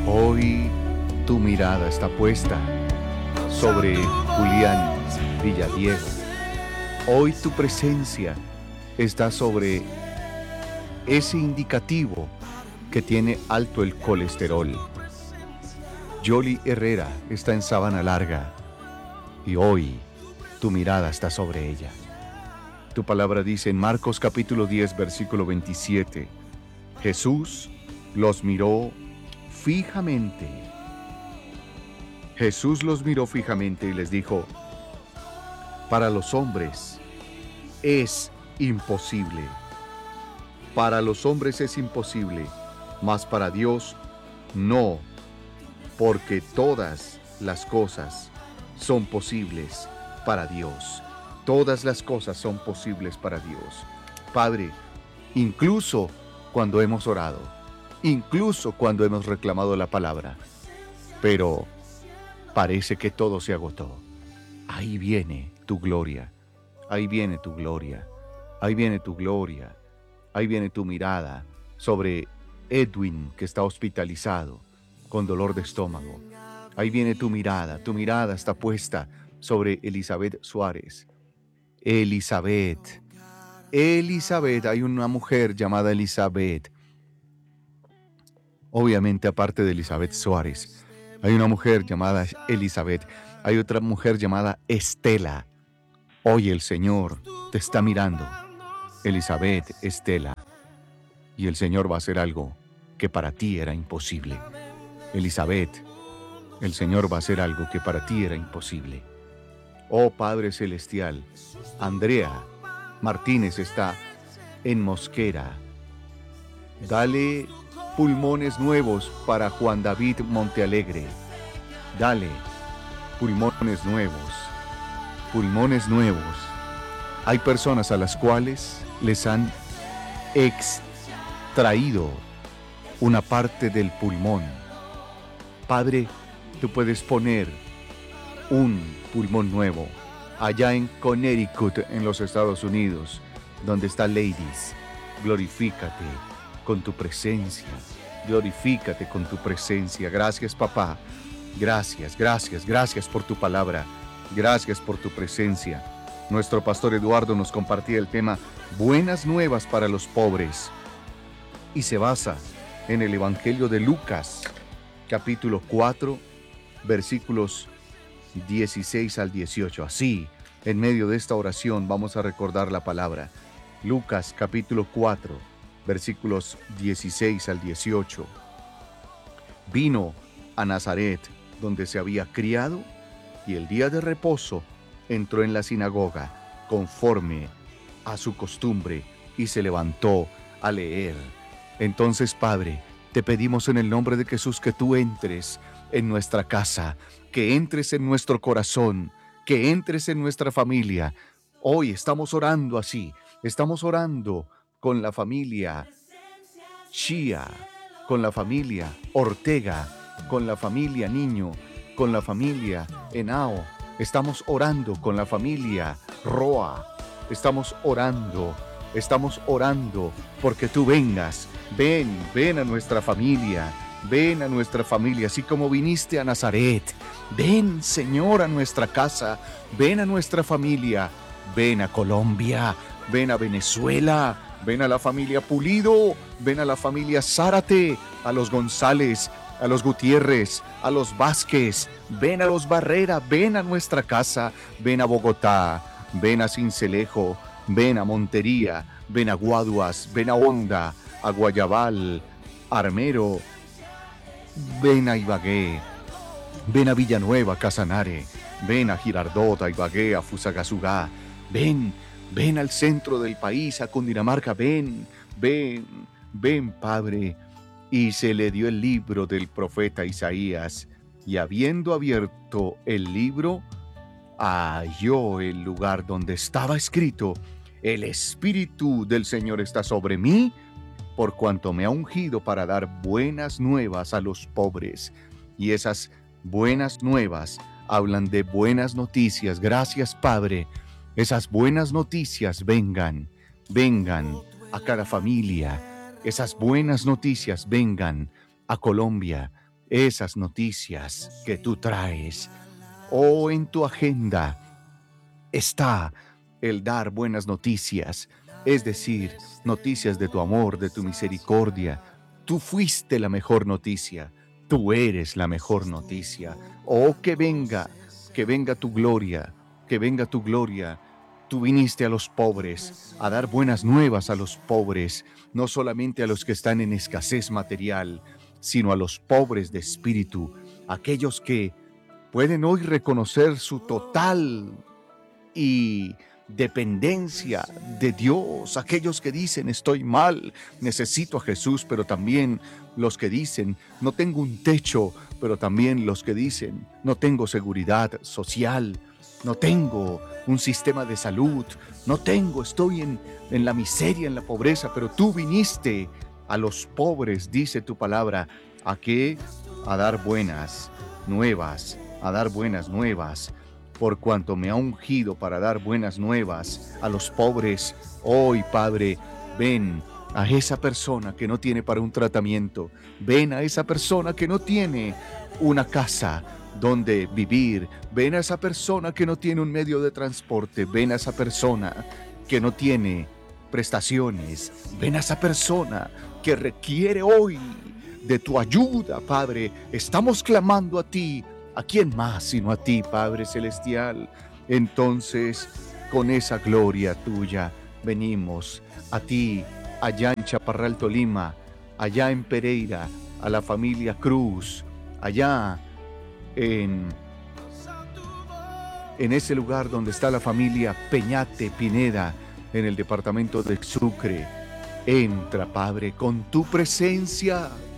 Hoy tu mirada está puesta sobre Julián Villadiego. Hoy tu presencia está sobre ese indicativo que tiene alto el colesterol. Yoli Herrera está en Sabana Larga y hoy tu mirada está sobre ella. Tu palabra dice en Marcos capítulo 10, versículo 27, Jesús los miró fijamente. Jesús los miró fijamente y les dijo, para los hombres es imposible. Para los hombres es imposible, mas para Dios no, porque todas las cosas son posibles para Dios. Todas las cosas son posibles para Dios. Padre, incluso cuando hemos orado, incluso cuando hemos reclamado la palabra, pero parece que todo se agotó. Ahí viene tu gloria, ahí viene tu gloria, ahí viene tu gloria, ahí viene tu mirada sobre Edwin, que está hospitalizado con dolor de estómago. Ahí viene tu mirada está puesta sobre Elizabeth Suárez. Elizabeth, hay una mujer llamada Elizabeth. Obviamente, aparte de Elizabeth Suárez, hay una mujer llamada Elizabeth. Hay otra mujer llamada Estela. Hoy el Señor te está mirando. Elizabeth, Estela. Y el Señor va a hacer algo que para ti era imposible. Elizabeth, el Señor va a hacer algo que para ti era imposible. Oh Padre Celestial, Andrea Martínez está en Mosquera. Dale pulmones nuevos para Juan David Montealegre. Dale pulmones nuevos. Pulmones nuevos. Hay personas a las cuales les han extraído una parte del pulmón. Padre, tú puedes poner un pulmón nuevo allá en Connecticut, en los Estados Unidos, donde está Ladies. Glorifícate con tu presencia. Glorifícate con tu presencia. Gracias, papá. Gracias por tu palabra. Gracias por tu presencia. Nuestro pastor Eduardo nos compartía el tema Buenas nuevas para los pobres y se basa en el Evangelio de Lucas, capítulo 4, versículos 16 al 18. Así, en medio de esta oración vamos a recordar la palabra. Lucas, capítulo 4, versículos 16 al 18. Vino a Nazaret, donde se había criado, y el día de reposo entró en la sinagoga, conforme a su costumbre, y se levantó a leer. Entonces, Padre, te pedimos en el nombre de Jesús que tú entres en nuestra casa, que entres en nuestro corazón, que entres en nuestra familia. Hoy estamos orando así, estamos orando con la familia Chía, con la familia Ortega, con la familia Niño, con la familia Henao. Estamos orando con la familia Roa. Estamos orando porque tú vengas. Ven a nuestra familia. Ven a nuestra familia, así como viniste a Nazaret. Ven, Señor, a nuestra casa. Ven a nuestra familia. Ven a Colombia. Ven a Venezuela. Ven a la familia Pulido. Ven a la familia Zárate. A los González, a los Gutiérrez, a los Vázquez. Ven a los Barrera. Ven a nuestra casa. Ven a Bogotá. Ven a Sincelejo. Ven a Montería. Ven a Guaduas. Ven a Honda. A Guayabal. Armero. Ven a Ibagué, ven a Villanueva, Casanare, ven a Girardot, a Ibagué, a Fusagasugá, ven al centro del país, a Cundinamarca, ven, Padre. Y se le dio el libro del profeta Isaías, y habiendo abierto el libro, halló el lugar donde estaba escrito, el Espíritu del Señor está sobre mí, por cuanto me ha ungido para dar buenas nuevas a los pobres. Y esas buenas nuevas hablan de buenas noticias. Gracias, Padre. Esas buenas noticias vengan a cada familia. Esas buenas noticias vengan a Colombia. esas noticias que tú traes. Oh, en tu agenda está el dar buenas noticias, es decir, noticias de tu amor, de tu misericordia. Tú fuiste la mejor noticia, tú eres la mejor noticia. Oh, que venga tu gloria, que venga tu gloria. Tú viniste a los pobres, a dar buenas nuevas a los pobres, no solamente a los que están en escasez material, sino a los pobres de espíritu, aquellos que pueden hoy reconocer su total y dependencia de Dios, aquellos que dicen estoy mal, necesito a Jesús, pero también los que dicen no tengo un techo, pero también los que dicen no tengo seguridad social, no tengo un sistema de salud, no tengo, estoy en la miseria, en la pobreza, pero tú viniste a los pobres, dice tu palabra, ¿a qué? A dar buenas nuevas, a dar buenas nuevas por cuanto me ha ungido para dar buenas nuevas a los pobres. Hoy, Padre, ven a esa persona que no tiene para un tratamiento. Ven a esa persona que no tiene una casa donde vivir. Ven a esa persona que no tiene un medio de transporte. Ven a esa persona que no tiene prestaciones. Ven a esa persona que requiere hoy de tu ayuda, Padre. Estamos clamando a ti. ¿A quién más sino a ti, Padre Celestial? Entonces, con esa gloria tuya, venimos a ti, allá en Chaparral, Tolima, allá en Pereira, a la familia Cruz, allá en ese lugar donde está la familia Peñate Pineda, en el departamento de Sucre. Entra, Padre, con tu presencia.